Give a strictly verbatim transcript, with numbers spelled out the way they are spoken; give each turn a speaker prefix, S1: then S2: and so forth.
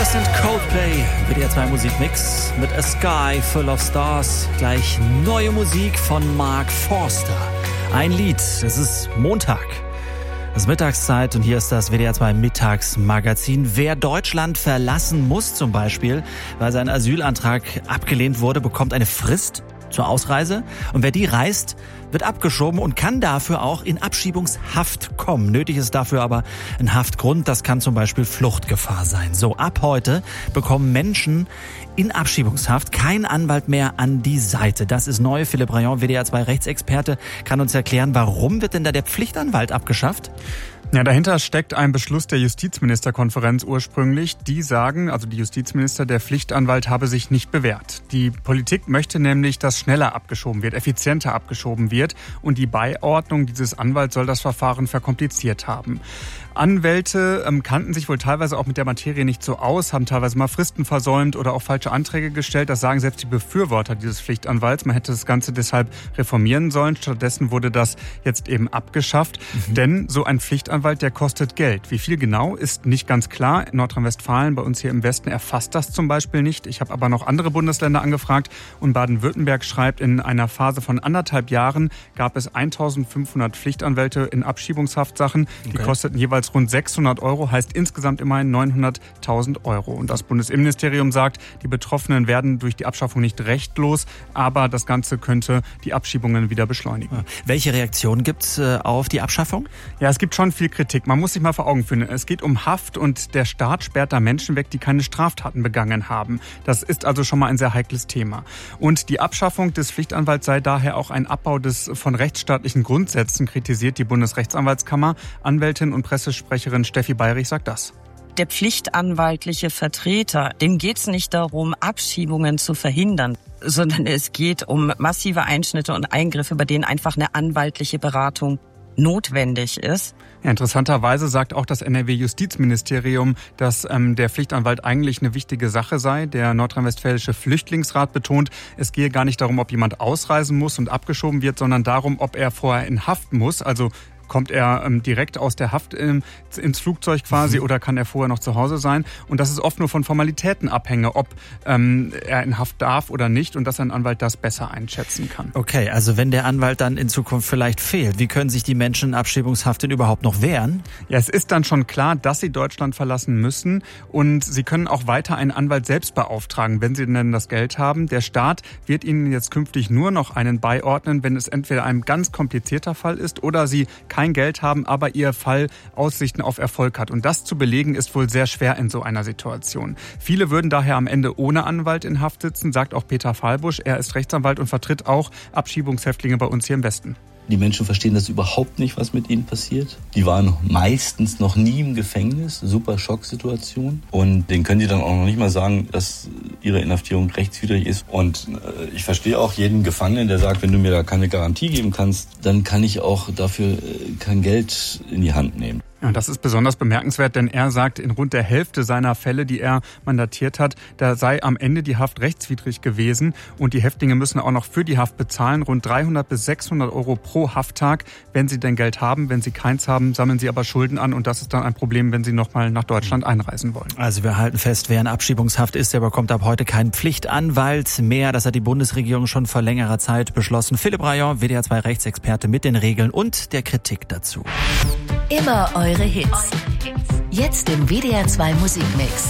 S1: Das sind Coldplay, W D R zwei Musikmix mit A Sky Full of Stars. Gleich neue Musik von Mark Forster. Ein Lied, es ist Montag. Es ist Mittagszeit und hier ist das W D R zwei Mittagsmagazin. Wer Deutschland verlassen muss zum Beispiel, weil sein Asylantrag abgelehnt wurde, bekommt eine Frist zur Ausreise. Und wer die reist, wird abgeschoben und kann dafür auch in Abschiebungshaft kommen. Nötig ist dafür aber ein Haftgrund. Das kann zum Beispiel Fluchtgefahr sein. So, ab heute bekommen Menschen in Abschiebungshaft kein Anwalt mehr an die Seite. Das ist neu. Philipp Rayon, W D R zwei Rechtsexperte, kann uns erklären, warum wird denn da der Pflichtanwalt abgeschafft?
S2: Ja, dahinter steckt ein Beschluss der Justizministerkonferenz ursprünglich. Die sagen, also die Justizminister, der Pflichtanwalt habe sich nicht bewährt. Die Politik möchte nämlich, dass schneller abgeschoben wird, effizienter abgeschoben wird. Und die Beiordnung dieses Anwalts soll das Verfahren verkompliziert haben. Anwälte ähm, kannten sich wohl teilweise auch mit der Materie nicht so aus, haben teilweise mal Fristen versäumt oder auch falsche Anträge gestellt. Das sagen selbst die Befürworter dieses Pflichtanwalts. Man hätte das Ganze deshalb reformieren sollen. Stattdessen wurde das jetzt eben abgeschafft. Mhm. Denn so ein Pflichtanwalt, der kostet Geld. Wie viel genau, ist nicht ganz klar. In Nordrhein-Westfalen, bei uns hier im Westen, erfasst das zum Beispiel nicht. Ich habe aber noch andere Bundesländer angefragt. Und Baden-Württemberg schreibt, in einer Phase von anderthalb Jahren gab es eintausendfünfhundert Pflichtanwälte in Abschiebungshaftsachen. Die okay. kosteten jeweils rund sechshundert Euro, heißt insgesamt immerhin neunhunderttausend Euro. Und das Bundesinnenministerium sagt, die Betroffenen werden durch die Abschaffung nicht rechtlos, aber das Ganze könnte die Abschiebungen wieder beschleunigen.
S1: Welche Reaktion gibt es auf die Abschaffung?
S2: Ja, es gibt schon viel Kritik. Man muss sich mal vor Augen führen. Es geht um Haft und der Staat sperrt da Menschen weg, die keine Straftaten begangen haben. Das ist also schon mal ein sehr heikles Thema. Und die Abschaffung des Pflichtanwalts sei daher auch ein Abbau des von rechtsstaatlichen Grundsätzen, kritisiert die Bundesrechtsanwaltskammer. Anwältin und Pressesprecherin Steffi Bayrich sagt das.
S3: Der pflichtanwaltliche Vertreter, dem geht es nicht darum, Abschiebungen zu verhindern, sondern es geht um massive Einschnitte und Eingriffe, bei denen einfach eine anwaltliche Beratung notwendig ist.
S2: Ja, interessanterweise sagt auch das N R W-Justizministerium, dass ähm, der Pflichtanwalt eigentlich eine wichtige Sache sei. Der nordrhein-westfälische Flüchtlingsrat betont, es gehe gar nicht darum, ob jemand ausreisen muss und abgeschoben wird, sondern darum, ob er vorher in Haft muss, also kommt er ähm, direkt aus der Haft ähm, ins Flugzeug quasi, mhm. oder kann er vorher noch zu Hause sein? Und das ist oft nur von Formalitäten abhängig, ob ähm, er in Haft darf oder nicht, und dass ein Anwalt das besser einschätzen kann.
S1: Okay, also wenn der Anwalt dann in Zukunft vielleicht fehlt, wie können sich die Menschen in Abschiebungshaft denn überhaupt noch wehren?
S2: Ja, es ist dann schon klar, dass sie Deutschland verlassen müssen, und sie können auch weiter einen Anwalt selbst beauftragen, wenn sie denn das Geld haben. Der Staat wird ihnen jetzt künftig nur noch einen beiordnen, wenn es entweder ein ganz komplizierter Fall ist oder sie kein Geld haben, aber ihr Fall Aussichten auf Erfolg hat. Und das zu belegen, ist wohl sehr schwer in so einer Situation. Viele würden daher am Ende ohne Anwalt in Haft sitzen, sagt auch Peter Fahlbusch. Er ist Rechtsanwalt und vertritt auch Abschiebungshäftlinge bei uns hier im Westen.
S4: Die Menschen verstehen das überhaupt nicht, was mit ihnen passiert. Die waren meistens noch nie im Gefängnis, super Schocksituation. Und denen können die dann auch noch nicht mal sagen, dass ihre Inhaftierung rechtswidrig ist. Und ich verstehe auch jeden Gefangenen, der sagt, wenn du mir da keine Garantie geben kannst, dann kann ich auch dafür kein Geld in die Hand nehmen.
S2: Ja, das ist besonders bemerkenswert, denn er sagt, in rund der Hälfte seiner Fälle, die er mandatiert hat, da sei am Ende die Haft rechtswidrig gewesen, und die Häftlinge müssen auch noch für die Haft bezahlen, rund dreihundert bis sechshundert Euro pro Hafttag, wenn sie denn Geld haben. Wenn sie keins haben, sammeln sie aber Schulden an, und das ist dann ein Problem, wenn sie nochmal nach Deutschland einreisen wollen.
S1: Also wir halten fest, wer in Abschiebungshaft ist, der bekommt ab heute keinen Pflichtanwalt mehr. Das hat die Bundesregierung schon vor längerer Zeit beschlossen. Philipp Rayon, W D R zwei Rechtsexperte, mit den Regeln und der Kritik dazu.
S5: Immer eure Hits. Jetzt im W D R zwei Musikmix.